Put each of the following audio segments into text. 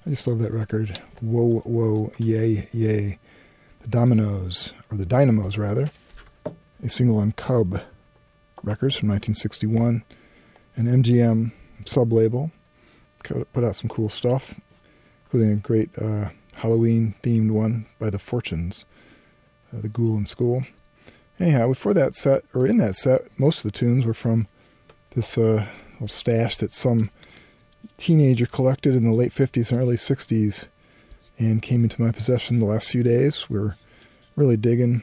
I just love that record. Whoa, whoa, yay, yay. The Dynamos, rather. A single on Cub Records from 1961. An MGM sub-label. Put out some cool stuff, including a great Halloween-themed one by The Fortunes, The Ghoul in School. Anyhow, before that set, or in that set, most of the tunes were from this little stash that some teenager collected in the late 50s and early 60s and came into my possession the last few days. We're really digging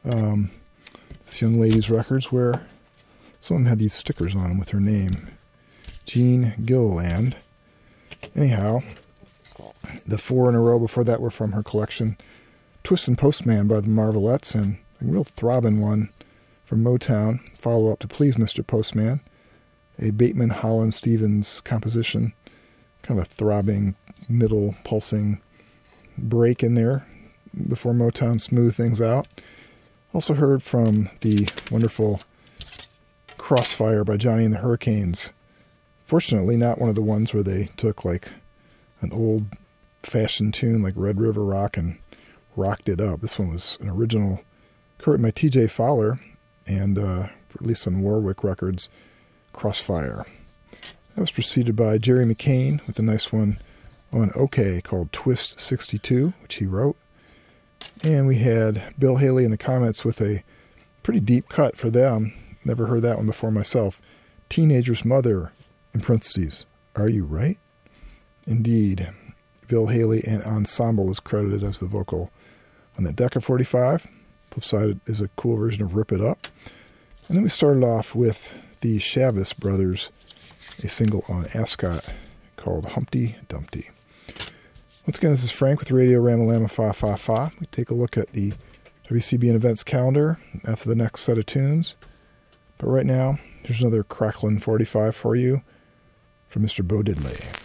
this young lady's records, where some of them had these stickers on them with her name, Jean Gilliland. Anyhow, the four in a row before that were from her collection, Twist and Postman by the Marvelettes, and a real throbbing one from Motown, follow-up to Please Mr. Postman, a Bateman Holland Stevens composition, kind of a throbbing, middle, pulsing break in there before Motown smoothed things out. Also heard from the wonderful Crossfire by Johnny and the Hurricanes. Fortunately, not one of the ones where they took like an old-fashioned tune like Red River Rock and rocked it up. This one was an original written by T.J. Fowler and released on Warwick Records, Crossfire. That was preceded by Jerry McCain with a nice one on OK called Twist 62, which he wrote. And we had Bill Haley in the comments with a pretty deep cut for them. Never heard that one before myself. Teenager's Mother, in parentheses, Are You Right? Indeed. Bill Haley and Ensemble is credited as the vocal on that Decca 45. Flip side is a cool version of Rip It Up. And then we started off with the Shavis Brothers, a single on Ascot called Humpty Dumpty. Once again, this is Frank with Radio Ramalama Fa Fa Fa. We take a look at the WCBN events calendar after the next set of tunes. But right now, here's another crackling 45 for you from Mr. Bo Diddley.